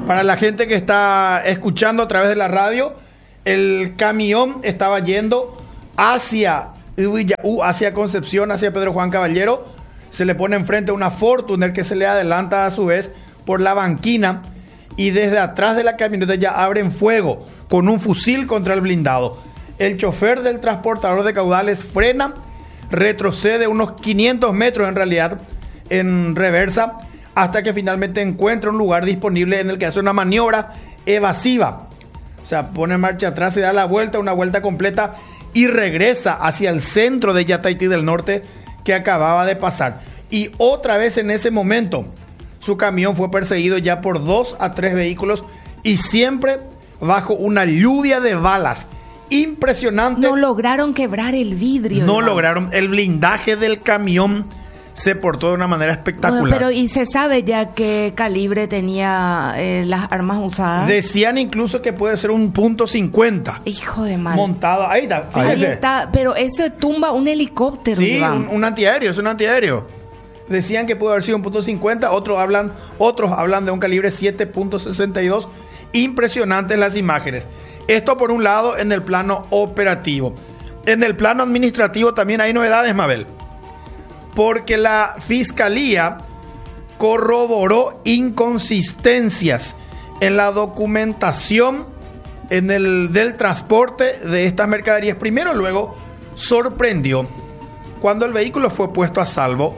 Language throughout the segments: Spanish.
Para la gente que está escuchando a través de la radio, el camión estaba yendo hacia Ubillaú, hacia Concepción, hacia Pedro Juan Caballero. Se le pone enfrente una Fortuner que se le adelanta a su vez por la banquina y desde atrás de la camioneta ya abren fuego con un fusil contra el blindado. El chofer del transportador de caudales frena, retrocede unos 500 metros en realidad en reversa hasta que finalmente encuentra un lugar disponible en el que hace una maniobra evasiva. O sea, pone en marcha atrás, se da la vuelta, una vuelta completa y regresa hacia el centro de Yataití del Norte que acababa de pasar. Y otra vez en ese momento, su camión fue perseguido ya por 2 a 3 vehículos y siempre bajo una lluvia de balas. Impresionante. No lograron quebrar el vidrio. No lograron. El blindaje del camión se portó de una manera espectacular. Pero ¿y se sabe ya qué calibre tenía las armas usadas? Decían incluso que puede ser un .50. Hijo de madre. Montado. Ahí está. Ahí está. Pero eso tumba un helicóptero. Sí, un antiaéreo. Es un antiaéreo. Decían que pudo haber sido un .50. Otros hablan de un calibre 7.62. Impresionantes las imágenes. Esto por un lado en el plano operativo. En el plano administrativo también hay novedades, Mabel. Porque la Fiscalía corroboró inconsistencias en la documentación del transporte de estas mercaderías. Primero, luego, sorprendió cuando el vehículo fue puesto a salvo.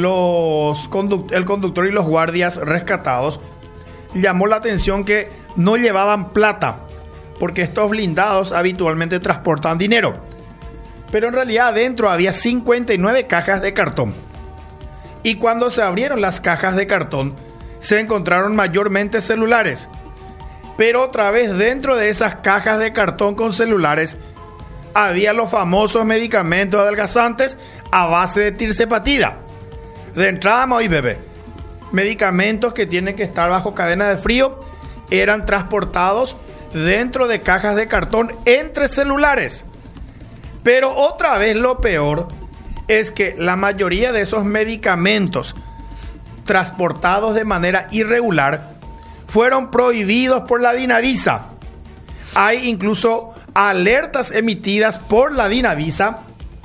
El conductor y los guardias rescatados llamó la atención que no llevaban plata, porque estos blindados habitualmente transportan dinero. Pero en realidad adentro había 59 cajas de cartón. Y cuando se abrieron las cajas de cartón, se encontraron mayormente celulares. Pero otra vez dentro de esas cajas de cartón con celulares, había los famosos medicamentos adelgazantes a base de tirzepatida. De entrada, Moy bebé, medicamentos que tienen que estar bajo cadena de frío, eran transportados dentro de cajas de cartón entre celulares. Pero otra vez lo peor es que la mayoría de esos medicamentos transportados de manera irregular fueron prohibidos por la Dinavisa. Hay incluso alertas emitidas por la Dinavisa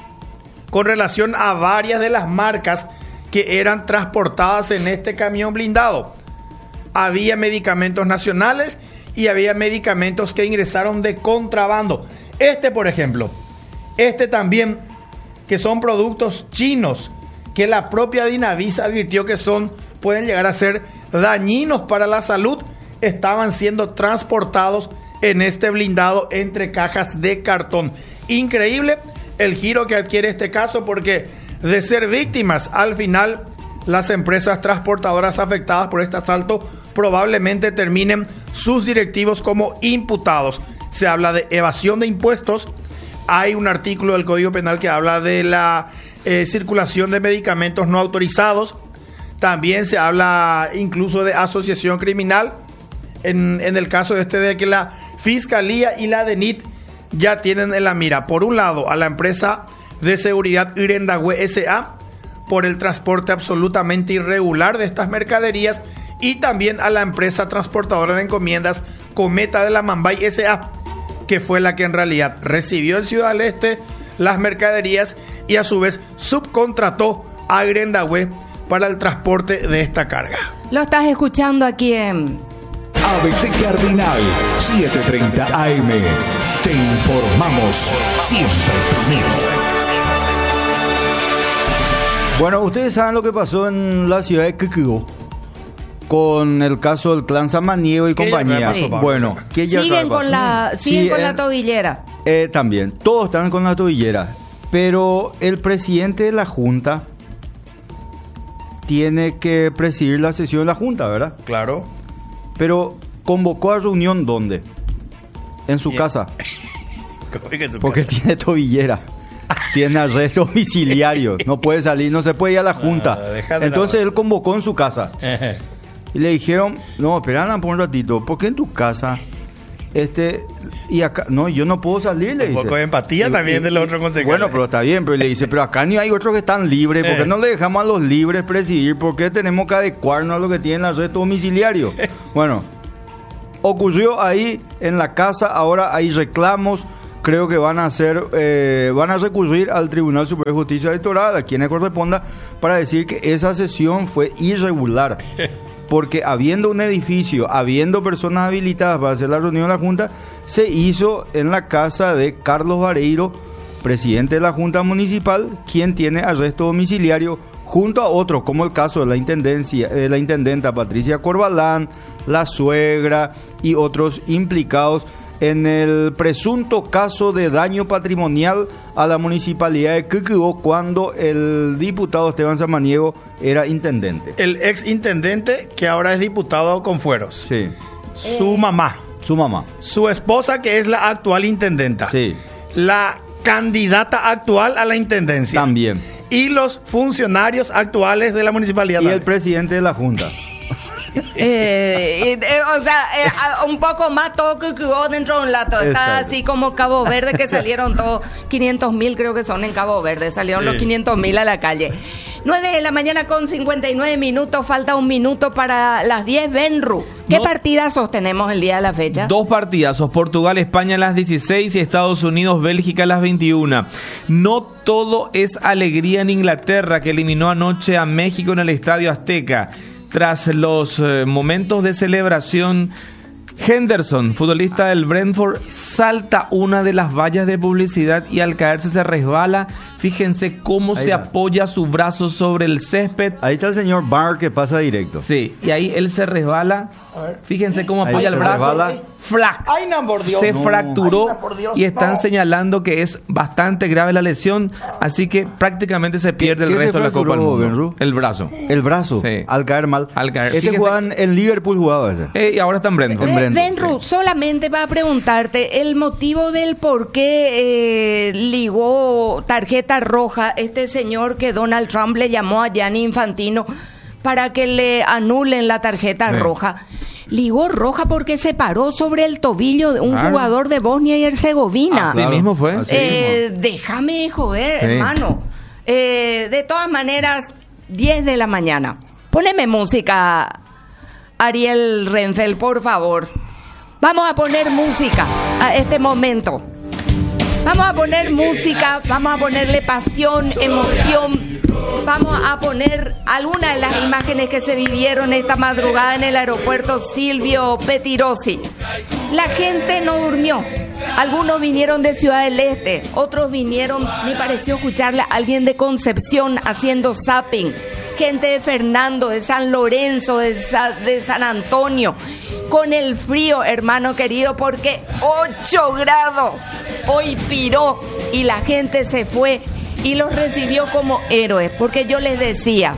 con relación a varias de las marcas que eran transportadas en este camión blindado. Había medicamentos nacionales y había medicamentos que ingresaron de contrabando. Por ejemplo, también, que son productos chinos, que la propia Dinavisa advirtió que pueden llegar a ser dañinos para la salud, estaban siendo transportados en este blindado entre cajas de cartón. Increíble el giro que adquiere este caso, porque de ser víctimas, al final las empresas transportadoras afectadas por este asalto probablemente terminen sus directivos como imputados. Se habla de evasión de impuestos. Hay un artículo del Código Penal que habla de la circulación de medicamentos no autorizados. También se habla incluso de asociación criminal. En el caso de que la Fiscalía y la DENIT ya tienen en la mira, por un lado, a la empresa de seguridad Irendagüe S.A. por el transporte absolutamente irregular de estas mercaderías, y también a la empresa transportadora de encomiendas Cometa de la Mambay S.A., que fue la que en realidad recibió en Ciudad del Este las mercaderías y a su vez subcontrató a Irendagüe para el transporte de esta carga. Lo estás escuchando aquí en ABC Cardinal 7:30 AM. Te informamos siempre. Bueno, ustedes saben lo que pasó en la ciudad de Quiquigó con el caso del clan Samaniego y compañía. Sí. Bueno, ¿qué ya siguen con la tobillera. También, todos están con la tobillera. Pero el presidente de la Junta tiene que presidir la sesión de la Junta, ¿verdad? Claro. Pero convocó a reunión, ¿dónde? En su casa. Porque tiene tobillera. Tiene arresto domiciliario. No puede salir, no se puede ir a la Junta. Entonces él convocó en su casa. Y le dijeron, no, espera por un ratito, ¿por qué en tu casa? Y acá, no, yo no puedo salir, le dice. Un poco de empatía también del otro concejal. Bueno, pero está bien, pero le dice, pero acá ni hay otros que están libres, ¿por qué no le dejamos a los libres presidir? ¿Por qué tenemos que adecuarnos a lo que tiene el arresto domiciliario? Bueno, ocurrió ahí en la casa, ahora hay reclamos. Creo que van a recurrir al Tribunal Superior de Justicia Electoral, a quienes corresponda, para decir que esa sesión fue irregular. Porque habiendo un edificio, habiendo personas habilitadas para hacer la reunión de la Junta, se hizo en la casa de Carlos Vareiro, presidente de la Junta Municipal, quien tiene arresto domiciliario junto a otros, como el caso de la intendenta Patricia Corbalán, la suegra y otros implicados en el presunto caso de daño patrimonial a la municipalidad de Quequegó cuando el diputado Esteban Samaniego era intendente. El ex intendente que ahora es diputado con fueros. Sí. Su mamá. Su esposa, que es la actual intendenta. Sí. La candidata actual a la intendencia. También. Y los funcionarios actuales de la municipalidad. Y el presidente de la Junta. Un poco más todo que quedó dentro de un lato. Está Exacto. así como Cabo Verde, que salieron todos 500.000, creo que son en Cabo Verde. Salieron los 500.000 a la calle. 9 de la mañana con 59 minutos. Falta un minuto para las 10. Benru, ¿qué partidazos tenemos el día de la fecha? 2 partidazos. Portugal, España a las 16 y Estados Unidos, Bélgica a las 21. No todo es alegría en Inglaterra, que eliminó anoche a México en el Estadio Azteca. Tras los momentos de celebración, Henderson, futbolista del Brentford, salta una de las vallas de publicidad y al caerse se resbala. Fíjense cómo Ahí se va. apoya su brazo sobre el césped. Ahí está el señor Barr que pasa directo. Sí, y ahí él se resbala. Fíjense cómo Ahí apoya se el brazo. resbala. ¡Flac! ¡Ay, no, por Dios! Se No. fracturó. Ay, no, por Dios, y están no. señalando que es bastante grave la lesión, así que prácticamente se pierde el qué se resto de la Copa del fracturó, Mundo. Benru? El brazo. El brazo, Sí. al caer mal. Al caer. Este Fíjese- jugaban en Liverpool, jugaba ese. Y ahora está en Brentford. En Brentford, Benru, sí. solamente para preguntarte el motivo del por qué ligó tarjeta roja este señor que Donald Trump le llamó a Gianni Infantino para que le anulen la tarjeta Sí. roja. Ligó roja porque se paró sobre el tobillo de un Claro. jugador de Bosnia y Herzegovina. Así mismo fue. Así mismo. Déjame joder, Sí. hermano. De todas maneras, 10 de la mañana. Poneme música, Ariel Renfel, por favor. Vamos a poner música a este momento. Vamos a poner música, vamos a ponerle pasión, emoción. Vamos a poner algunas de las imágenes que se vivieron esta madrugada en el aeropuerto Silvio Pettirossi. La gente no durmió. Algunos vinieron de Ciudad del Este, otros vinieron, me pareció escucharle a alguien de Concepción haciendo zapping. Gente de Fernando, de San Lorenzo, de San Antonio. Con el frío, hermano querido, porque 8 grados. Hoy piró y la gente se fue y los recibió como héroes. Porque yo les decía,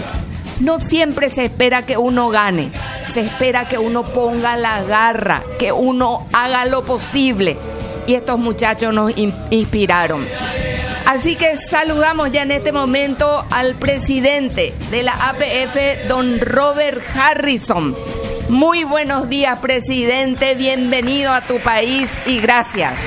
no siempre se espera que uno gane. Se espera que uno ponga la garra, que uno haga lo posible. Y estos muchachos nos inspiraron. Así que saludamos ya en este momento al presidente de la APF, don Robert Harrison. Muy buenos días, presidente. Bienvenido a tu país y gracias.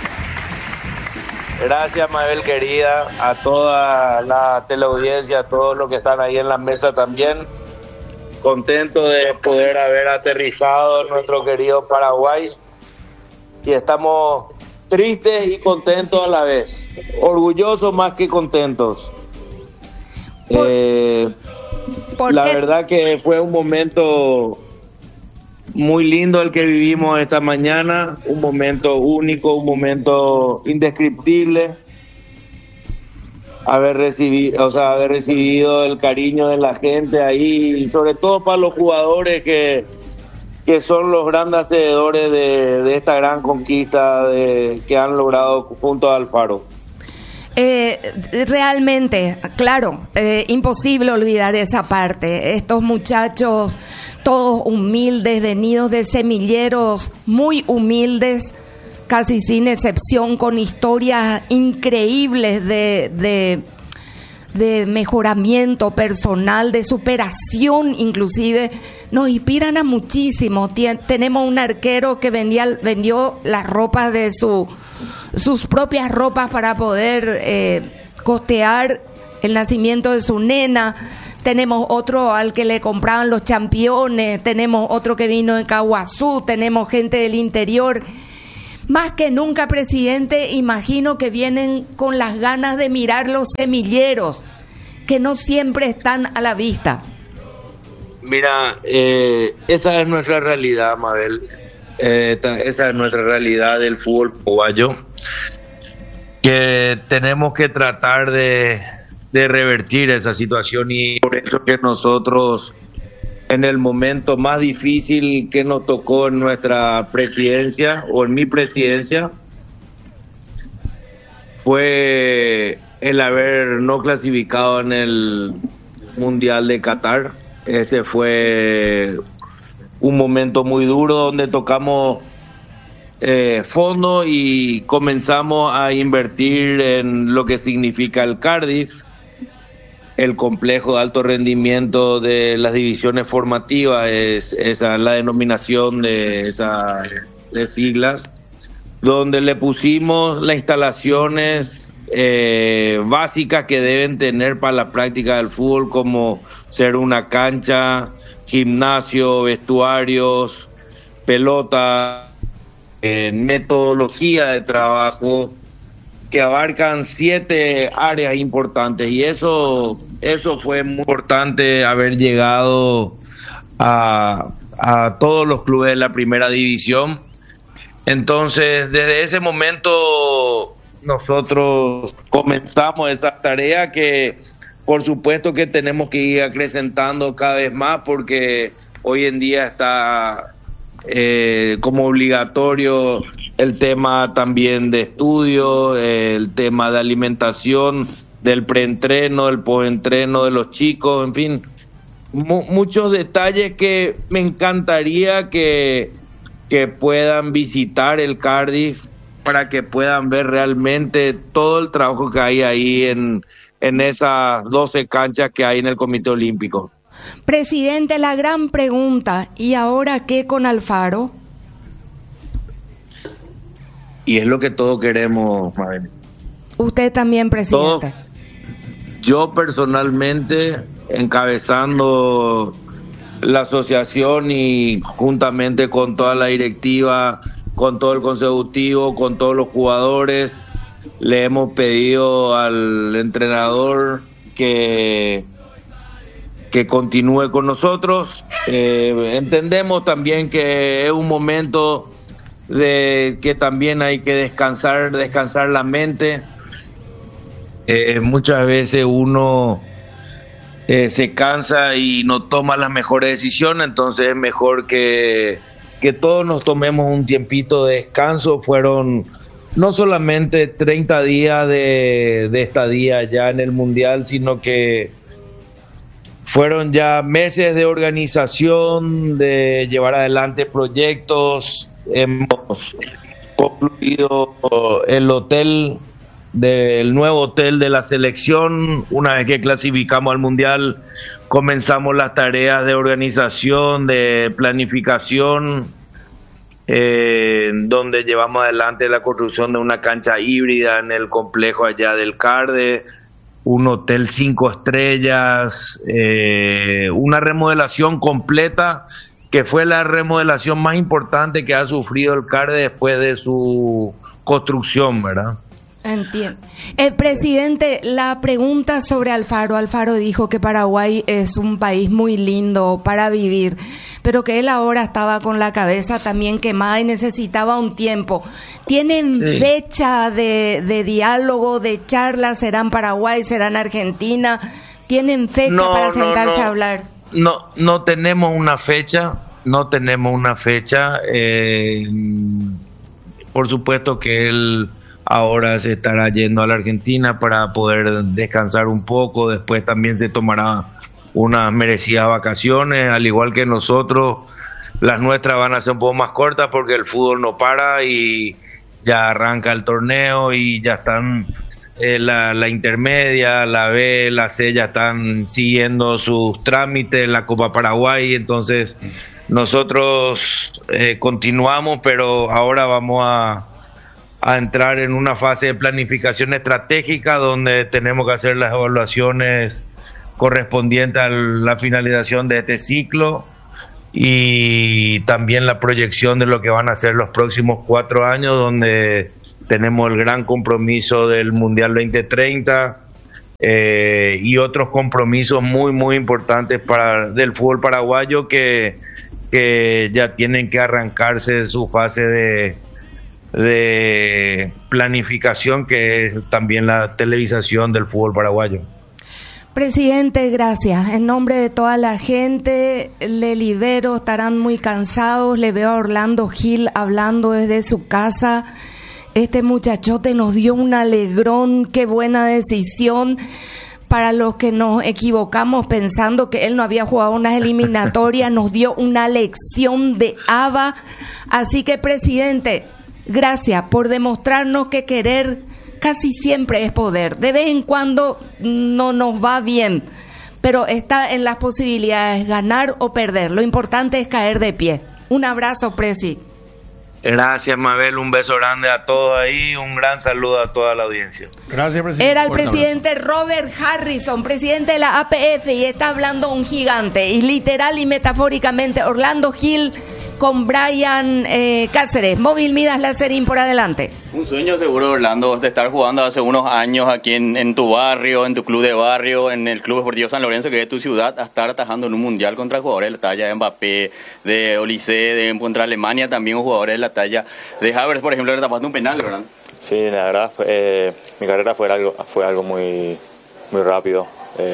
Gracias, Mabel querida, a toda la teleaudiencia, a todos los que están ahí en la mesa también. Contento de poder haber aterrizado en nuestro querido Paraguay. Y estamos tristes y contentos a la vez. Orgullosos más que contentos. ¿Por La qué? verdad que fue un momento muy lindo el que vivimos esta mañana, un momento único, un momento indescriptible. Haber recibido el cariño de la gente ahí, y sobre todo para los jugadores que son los grandes hacedores de esta gran conquista que han logrado junto a Alfaro. Realmente, claro, imposible olvidar esa parte. Estos muchachos, todos humildes, venidos de semilleros muy humildes, casi sin excepción, con historias increíbles de mejoramiento personal, de superación inclusive, nos inspiran a muchísimo. Tenemos un arquero que vendió las ropas de sus propias ropas para poder costear el nacimiento de su nena. tenemos otro al que le compraban los championes, tenemos otro que vino de Caguazú, tenemos gente del interior. Más que nunca, presidente, imagino que vienen con las ganas de mirar los semilleros, que no siempre están a la vista. Mira, esa es nuestra realidad, Mabel. Esa es nuestra realidad del fútbol uruguayo, que tenemos que tratar de revertir esa situación, y por eso que nosotros, en el momento más difícil que nos tocó en nuestra presidencia o en mi presidencia, fue el haber no clasificado en el Mundial de Qatar. Ese fue un momento muy duro donde tocamos fondo y comenzamos a invertir en lo que significa el Cardiff, el complejo de alto rendimiento de las divisiones formativas, es esa la denominación de esas siglas, donde le pusimos las instalaciones básicas que deben tener para la práctica del fútbol, como ser una cancha, gimnasio, vestuarios, pelota, metodología de trabajo, que abarcan 7 áreas importantes, y eso fue muy importante, haber llegado a todos los clubes de la primera división. Entonces, desde ese momento nosotros comenzamos esa tarea, que por supuesto que tenemos que ir acrecentando cada vez más, porque hoy en día está como obligatorio el tema también de estudio, el tema de alimentación, del preentreno, del postentreno de los chicos, en fin, muchos detalles que me encantaría que puedan visitar el Cardiff, para que puedan ver realmente todo el trabajo que hay ahí en esas 12 canchas que hay en el Comité Olímpico. Presidente, la gran pregunta, ¿y ahora qué con Alfaro? Y es lo que todos queremos, Mabel. Usted también, presidente. Yo personalmente, encabezando la asociación y juntamente con toda la directiva, con todo el consecutivo, con todos los jugadores, le hemos pedido al entrenador que continúe con nosotros. Entendemos también que es un momento de que también hay que descansar la mente. Muchas veces uno se cansa y no toma las mejores decisiones, entonces es mejor que todos nos tomemos un tiempito de descanso. Fueron no solamente 30 días de estadía ya en el Mundial, sino que fueron ya meses de organización, de llevar adelante proyectos. Hemos concluido el nuevo hotel de la selección. Una vez que clasificamos al Mundial, comenzamos las tareas de organización, de planificación, donde llevamos adelante la construcción de una cancha híbrida en el complejo allá del Carde, un hotel 5 estrellas, una remodelación completa, que fue la remodelación más importante que ha sufrido el Carde después de su construcción, ¿verdad? Entiendo. Presidente, la pregunta sobre Alfaro. Alfaro dijo que Paraguay es un país muy lindo para vivir, pero que él ahora estaba con la cabeza también quemada y necesitaba un tiempo. ¿Tienen fecha de diálogo, de charla? ¿Serán Paraguay, serán Argentina? ¿Tienen fecha para sentarse a hablar? No tenemos una fecha, por supuesto que él ahora se estará yendo a la Argentina para poder descansar un poco, después también se tomará unas merecidas vacaciones, al igual que nosotros. Las nuestras van a ser un poco más cortas porque el fútbol no para y ya arranca el torneo y ya están la intermedia, la B, la C ya están siguiendo sus trámites, la Copa Paraguay. Entonces nosotros continuamos, pero ahora vamos a entrar en una fase de planificación estratégica donde tenemos que hacer las evaluaciones correspondiente a la finalización de este ciclo y también la proyección de lo que van a ser los próximos 4 años, donde tenemos el gran compromiso del Mundial 2030 y otros compromisos muy, muy importantes del fútbol paraguayo que ya tienen que arrancarse de su fase de planificación, que es también la televisación del fútbol paraguayo. Presidente, gracias. En nombre de toda la gente, le libero, estarán muy cansados. Le veo a Orlando Gil hablando desde su casa. Este muchachote nos dio un alegrón, qué buena decisión. Para los que nos equivocamos pensando que él no había jugado unas eliminatorias, nos dio una lección de ABA. Así que, presidente, gracias por demostrarnos que querer casi siempre es poder. De vez en cuando no nos va bien, pero está en las posibilidades ganar o perder. Lo importante es caer de pie. Un abrazo, Presi. Gracias, Mabel, un beso grande a todos ahí, un gran saludo a toda la audiencia. Gracias, presidente. Era el presidente Robert Harrison, presidente de la APF, y está hablando un gigante, y literal y metafóricamente, Orlando Gil con Brian Cáceres. Móvil Midas Lacerín, por adelante. Un sueño seguro, Orlando, de estar jugando hace unos años aquí en tu barrio, en tu club de barrio, en el Club Deportivo San Lorenzo, que es tu ciudad, a estar atajando en un mundial contra jugadores de la talla de Mbappé, de Olise, contra Alemania también, jugadores de la talla de Havertz, por ejemplo, le tapaste un penal, ¿verdad? Sí, la verdad, mi carrera fue algo muy, muy rápido.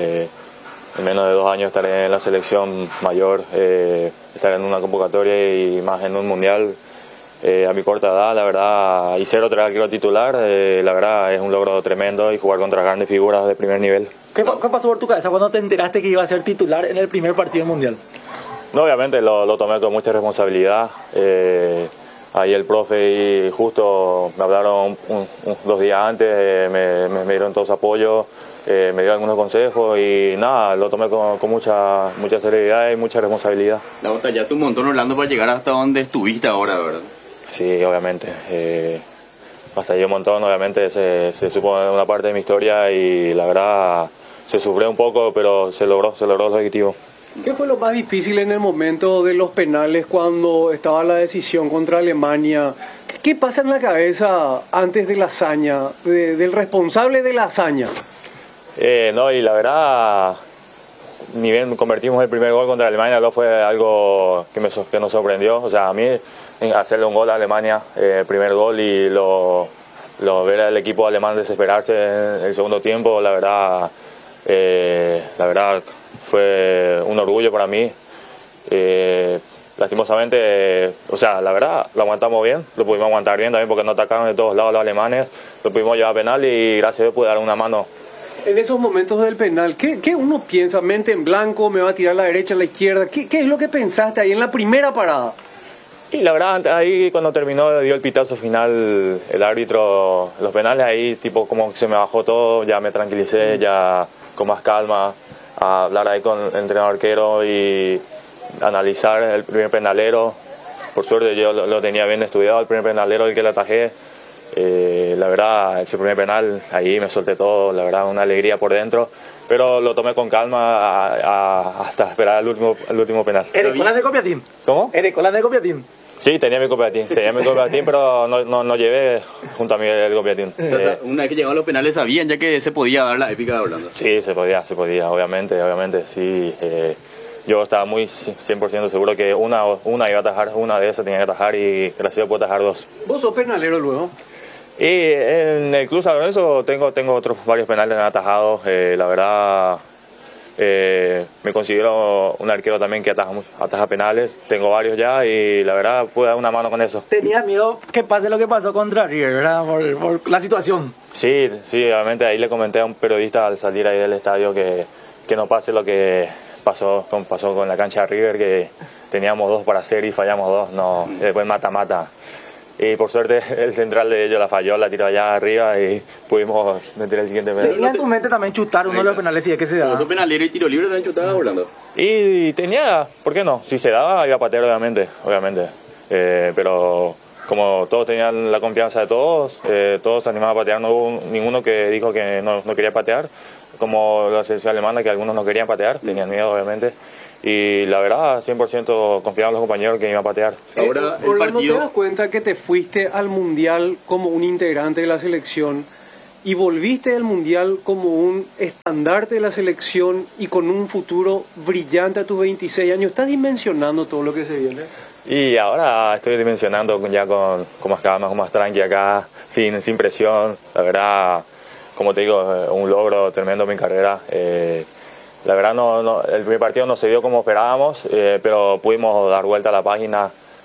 En menos de 2 años estaré en la selección mayor, estar en una convocatoria y más en un mundial. A mi corta edad, la verdad, y ser otro arquero titular, la verdad es un logro tremendo, y jugar contra grandes figuras de primer nivel. ¿Qué pasó por tu cabeza cuando te enteraste que iba a ser titular en el primer partido mundial? No, obviamente lo tomé con mucha responsabilidad. Ahí el profe y justo me hablaron 2 días antes, me dieron todo su apoyo, me dio algunos consejos y nada, lo tomé con mucha seriedad y mucha responsabilidad. La batallaste un montón, Orlando, para llegar hasta donde estuviste ahora, ¿verdad? Sí, obviamente. Batallé un montón, obviamente se supo una parte de mi historia y la verdad se sufrió un poco, pero se logró el objetivo. ¿Qué fue lo más difícil en el momento de los penales cuando estaba la decisión contra Alemania? ¿Qué pasa en la cabeza antes de la hazaña, del responsable de la hazaña? No, y la verdad, ni bien convertimos el primer gol contra Alemania, no fue algo que nos sorprendió. O sea, a mí hacerle un gol a Alemania, el primer gol, y ver al equipo alemán desesperarse en el segundo tiempo, la verdad fue un orgullo para mí. Lastimosamente, o sea, la verdad, lo aguantamos bien, lo pudimos aguantar bien también porque nos atacaron de todos lados los alemanes, lo pudimos llevar a penal y gracias a Dios pude dar una mano. En esos momentos del penal, ¿qué uno piensa? ¿Mente en blanco? ¿Me va a tirar a la derecha, a la izquierda? ¿Qué es lo que pensaste ahí en la primera parada? Y la verdad, ahí cuando terminó, dio el pitazo final el árbitro, los penales, ahí tipo como que se me bajó todo, ya me tranquilicé, ya con más calma, a hablar ahí con el entrenador arquero y analizar el primer penalero. Por suerte yo lo tenía bien estudiado, el primer penalero, el que le atajé. La verdad, ese primer penal, ahí me solté todo, la verdad, una alegría por dentro, pero lo tomé con calma hasta esperar el último penal. ¿Eres con la de Copiatín? ¿Cómo? ¿Eres con la de Copiatín? Sí, tenía mi copiatín, pero no llevé junto a mí el copiatín. Una vez que llegaban los penales, ¿sabían ya que se podía dar la épica de Orlando? Sí, se podía, obviamente, sí. Yo estaba muy 100% seguro que una iba a atajar, una de esas tenía que atajar y gracias a Dios puedo atajar 2. ¿Vos sos penalero luego? Y en el Club San Lorenzo tengo varios penales atajados, la verdad. Me considero un arquero también que ataja penales, tengo varios ya y la verdad pude dar una mano con eso. ¿Tenías miedo que pase lo que pasó contra River, verdad? Por la situación. Sí, obviamente ahí le comenté a un periodista al salir ahí del estadio que no pase lo que pasó con la cancha de River, que teníamos 2 para hacer y fallamos 2, después mata. Y por suerte el central de ellos la falló, la tiró allá arriba y pudimos meter el siguiente penal. ¿Tenía en tu mente también chutar uno de los penales si es que se daba? ¿Los penalero y tiro libre también chutaba, Orlando? Y tenía, ¿por qué no? Si se daba iba a patear obviamente. Pero como todos tenían la confianza de todos se animaban a patear, no hubo ninguno que dijo que no quería patear. como la selección alemana, que algunos no querían patear, tenían miedo obviamente. Y la verdad, 100% confiaba en los compañeros que iban a patear. Ahora, Orlando, ¿te das cuenta que te fuiste al Mundial como un integrante de la selección y volviste al Mundial como un estandarte de la selección y con un futuro brillante a tus 26 años? ¿Estás dimensionando todo lo que se viene? Y ahora estoy dimensionando ya con más calma, con más tranqui acá, sin presión. La verdad, como te digo, un logro tremendo en mi carrera. La verdad, el primer partido no se dio como esperábamos, pero pudimos dar vuelta a la página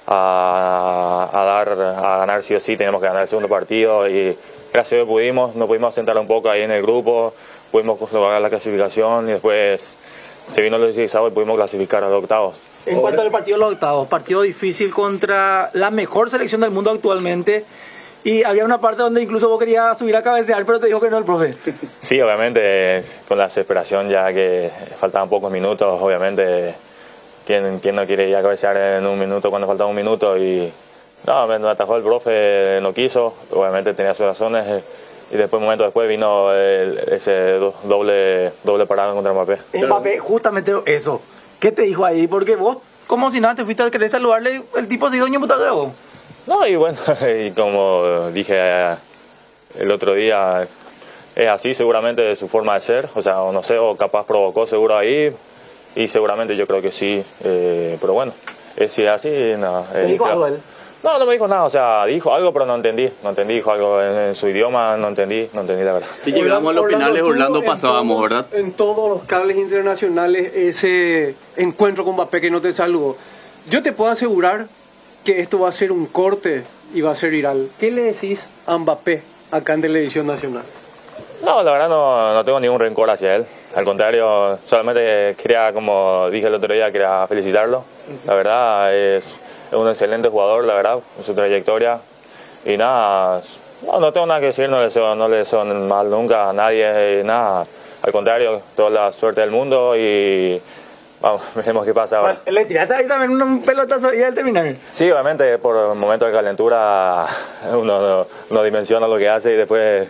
a ganar sí o sí. Teníamos que ganar el segundo partido y gracias a Dios nos pudimos sentar un poco ahí en el grupo, pudimos lograr la clasificación y después se vino los 16 y pudimos clasificar a los octavos. En cuanto al partido de los octavos, partido difícil contra la mejor selección del mundo actualmente. Y había una parte donde incluso vos querías subir a cabecear, pero te dijo que no el profe. Sí, obviamente, con la desesperación ya que faltaban pocos minutos, obviamente, ¿quién no quiere ir a cabecear en un minuto cuando faltaba un minuto? Y no, me atajó el profe, no quiso, obviamente tenía sus razones. Y después, un momento después, vino ese doble parado contra Mbappé. Mbappé, justamente eso. ¿Qué te dijo ahí? Porque vos, como si nada, te fuiste a querer saludarle, el tipo se dio ño puta de vos. No, y bueno, y como dije el otro día, es así seguramente de su forma de ser, o sea, o no sé, o capaz provocó seguro ahí, y seguramente yo creo que sí, pero bueno, si es así, no. ¿Te dijo algo él? No me dijo nada, o sea, dijo algo, pero no entendí, dijo algo en su idioma, no entendí la verdad. Si llegamos a los finales, Orlando pasábamos, ¿verdad? En todos los cables internacionales, ese encuentro con Mbappé que no te saludó, yo te puedo asegurar que esto va a ser un corte y va a ser viral. ¿Qué le decís a Mbappé acá en Televisión Nacional? No, la verdad no tengo ningún rencor hacia él. Al contrario, solamente quería, como dije el otro día, quería felicitarlo. La verdad, es un excelente jugador, la verdad, en su trayectoria. Y nada, no tengo nada que decir, no le deseo mal nunca a nadie, nada. Al contrario, toda la suerte del mundo y vamos, veremos qué pasa ahora. ¿Le tiraste ahí también un pelotazo y al terminar? Sí, obviamente por momentos de calentura uno dimensiona lo que hace y después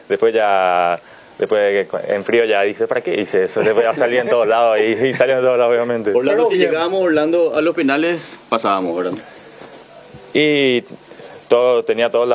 en frío ya dice, ¿para qué hice eso? Después ya salí en todos lados y salió en todos lados, obviamente. Orlando, si llegábamos a los penales, pasábamos, ¿verdad? Y tenía toda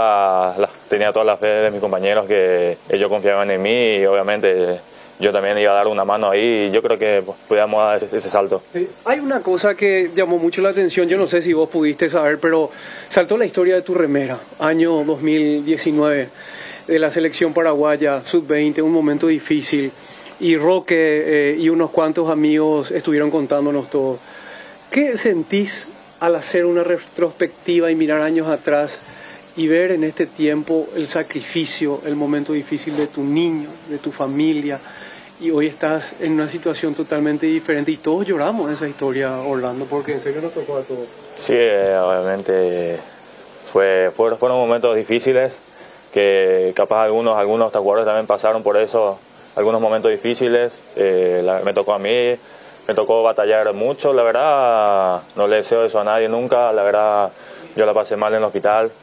la fe de mis compañeros que ellos confiaban en mí y obviamente yo también iba a dar una mano ahí y yo creo que podíamos dar ese salto. Hay una cosa que llamó mucho la atención, yo no sé si vos pudiste saber, pero saltó la historia de tu remera, año 2019, de la selección paraguaya, sub-20, un momento difícil, y Roque y unos cuantos amigos estuvieron contándonos todo. ¿Qué sentís al hacer una retrospectiva y mirar años atrás y ver en este tiempo el sacrificio, el momento difícil de tu niño, de tu familia? Y hoy estás en una situación totalmente diferente y todos lloramos esa historia, Orlando, porque en serio nos tocó a todos. Sí, obviamente fueron momentos difíciles que capaz algunos jugadores también pasaron por eso, algunos momentos difíciles. Me tocó a mí, me tocó batallar mucho, la verdad, no le deseo eso a nadie nunca, la verdad, yo la pasé mal en el hospital.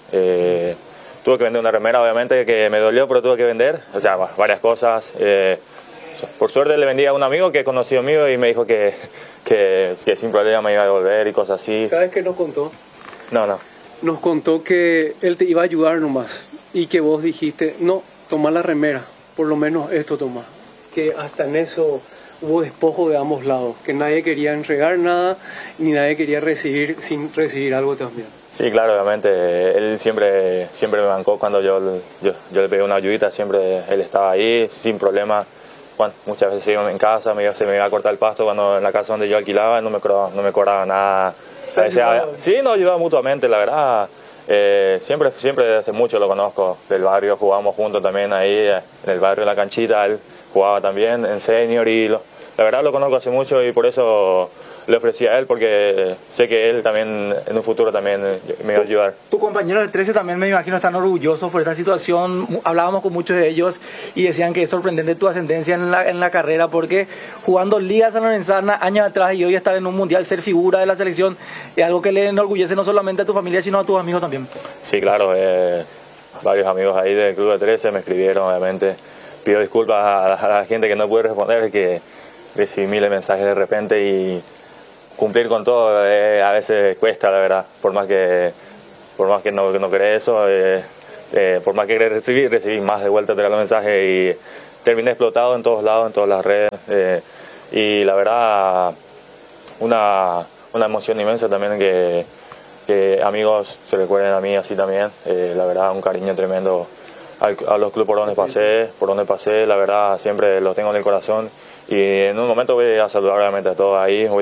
Tuve que vender una remera, obviamente, que me dolió, pero tuve que vender, o sea, varias cosas. Por suerte le vendí a un amigo que es conocido mío y me dijo que sin problema me iba a devolver y cosas así. ¿Sabes qué nos contó? No. Nos contó que él te iba a ayudar nomás y que vos dijiste, no, toma la remera, por lo menos esto toma. Que hasta en eso hubo despojo de ambos lados, que nadie quería entregar nada ni nadie quería recibir sin recibir algo también. Sí, claro, obviamente, él siempre me bancó cuando yo le pedí una ayudita, siempre él estaba ahí sin problema. Bueno, muchas veces iba en casa, se me iba a cortar el pasto cuando en la casa donde yo alquilaba no me cobraba nada. Sí, nos ayudaba mutuamente, la verdad. Siempre desde hace mucho lo conozco, del barrio, jugábamos juntos también ahí, en el barrio, en la canchita, él jugaba también en senior y la verdad lo conozco hace mucho y por eso le ofrecí a él porque sé que él también en un futuro también me iba a ayudar. Tu compañero de 13 también me imagino están orgullosos por esta situación. Hablábamos con muchos de ellos y decían que es sorprendente tu ascendencia en la carrera porque jugando Liga Sanlorense años atrás y hoy estar en un mundial, ser figura de la selección, es algo que le enorgullece no solamente a tu familia sino a tus amigos también. Sí, claro, varios amigos ahí del Club de 13 me escribieron obviamente pido disculpas a la gente que no pude responder, que recibí miles de mensajes de repente y cumplir con todo a veces cuesta, la verdad, por más que no crees eso, por más que recibí más de vuelta de los mensajes y terminé explotado en todos lados, en todas las redes, y la verdad una emoción inmensa también que amigos se recuerden a mí así también, la verdad un cariño tremendo a los clubes por donde pasé, la verdad siempre los tengo en el corazón y en un momento voy a saludar realmente a todos ahí.